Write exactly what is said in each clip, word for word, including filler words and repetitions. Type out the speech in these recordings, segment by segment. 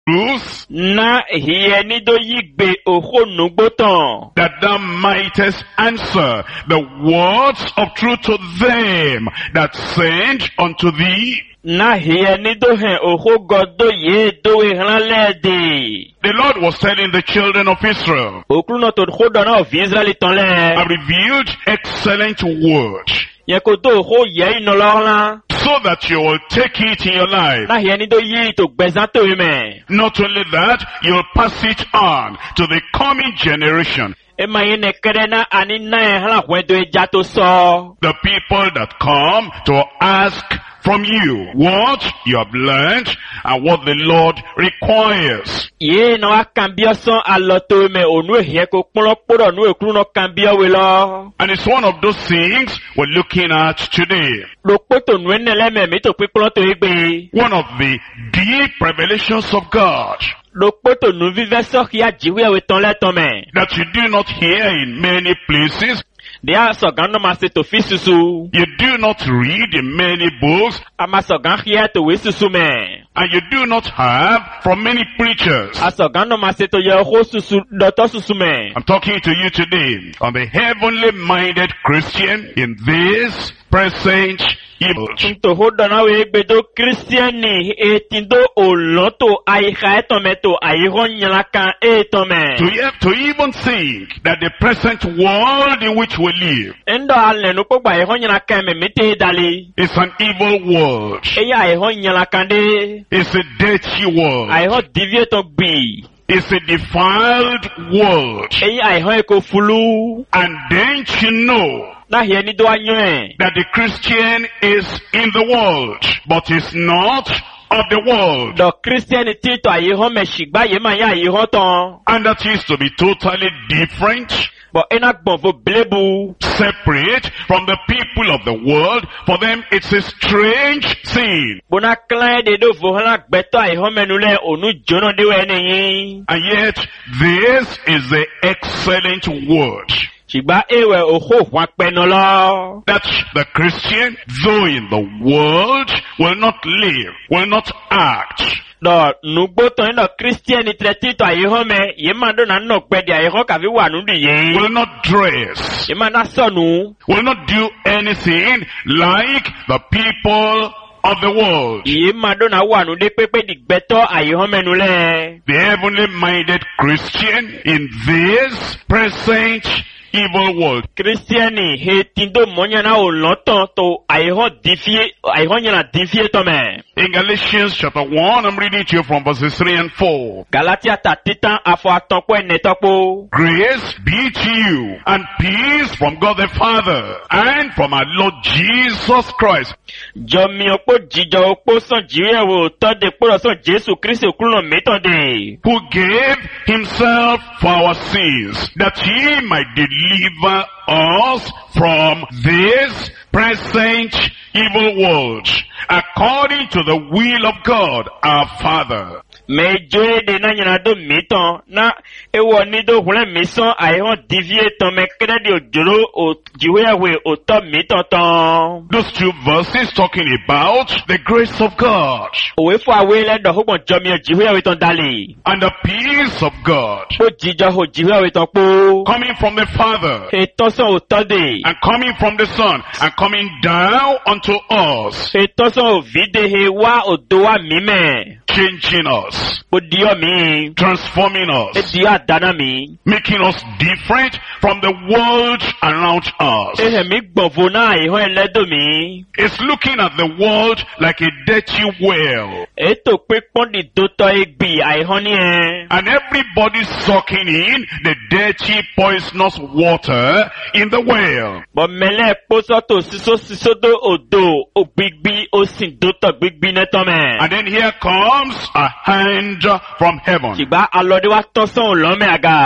truth, Na hiye ni do yigbe oho nugbotan. that thou mightest answer the words of truth to them that send unto thee. Na hiye ni do hen oho godo ye do ehlan lede. The Lord was telling the children of Israel, Okruno to khodo na of Israel ton le. I revealed excellent word, Yen ko do ho ye ino lor lan. so that you will take it in your life. Na hiye ni do yi to gbezan to me. Not only that, you'll pass it on to the coming generation. E ma ye ne kere na ani na ehlan kwen do eja to so. The people that come to ask from you what you have learned and what the Lord requires. Ye no akambia son aloto me onu ehie ko pon poro nu ekru kambia we lo. And it's one of those things we're looking at today. Lo poto nu enele me mi to pipon to egbe. One of the deep revelations of God Lo poto nu vive so ki ajiwe we ton le ton me. that you do not hear in many places, De a so gan no ma se to fisusu. you do not read in many books, Ama so gan hie to we susu me. and you do not have from many preachers. A so gan no ma se to ye ho susu do to susu me. I'm talking to you today on the heavenly minded Christian in this present age. To ho do na we egbe do Christian ni e tindo o lo to ai ha to me to ai ho nyala kan e to me. To, e- to even think that the present world in which we live Endo ale no pogba e ho nyala kan me mete dali. is an evil world. E ya e ho nyala kan de. It's a dirty world. Ai ho divie to gbi. It's a defiled world. E ya e ho e ko fulu. And don't you know Na hie ni do anyo e. that the Christian is in the world, but is not of the world. Do Christianity to ai ho me shigba ye ma ya ai ho ton. And that is to be totally different, But ena gbon vo blebu. separate from the people of the world. For them, it's a strange thing. Bona klan de do vo hala gbeto ai ho menu le onu jono de we ni. And yet, this is the excellent word Shigba ewe oho hwa pe no lo. that the Christian, though in the world, will not live, will not act, Do nugbo to ndo Christianity treti to ai ho me ye ma do na no pe de ai ho ka vi wa nu di ye. will not dress, Ye ma na so nu. will not do anything like the people of the world. Ye ma do na wa nu de pepe di gbeto ai ho menu le. The heavenly minded Christian in this present evil world. Christiani he tindo monya na o loton to ai ho difie ai ho nyana difie to me. In Galatians chapter one, I'm reading to you from verses three and four. Galatia ta titan afo atonpo ene topo. Grace be to you and peace from God the Father and from our Lord Jesus Christ, Jo mi opo jijo opo son jiwe wo to de poro son Jesu Christ okulo meton de. who gave himself for our sins, that he might deliver us from this present evil world, according to the will of God our Father. Me joe de na nyana do meton na ewo ni do hule mison ai ho divie to me kede de ojoro o jiwe we o to meton ton. Those two verses talking about the grace of God Owe fo awe le do ho bon jo mi o jiwe we ton dali. and the peace of God O jijo ho jiwe we ton po. coming from the Father Etoson o to de. and coming from the Son and coming down unto us, Etoson o vide he wa o do wa mi me. changing us, O dio mi. transforming E us, dio adana mi. making us different from the world around us. Ehe mi gbonvo na iho eledo mi. It's looking at the world like a dirty well, Eto pe pon di do to egbi aiho ni e. and everybody sucking in the dirty poisonous water in the well. Bo mele poso to siso siso do odo o gbigbi o sin do to gbigbi ne to me. And then here comes a hand from heaven, Shigba alode wa tosan o lo me aga.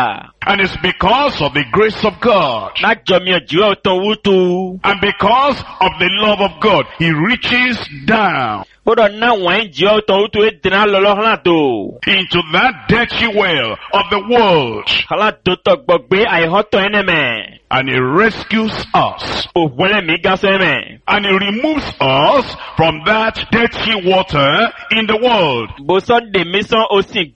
And it's because of the grace of God. Na jomi ojiwa oton wutu. And because of the love of God, he reaches down Bodo na wan jiwa oton wutu e dina lolo hala do. into that dirty well of the world. Hala do to gbogbe ai hoto eneme. And he rescues us. O wele mi gaso eme. And he removes us from that dirty water in the world. Boso de mison osi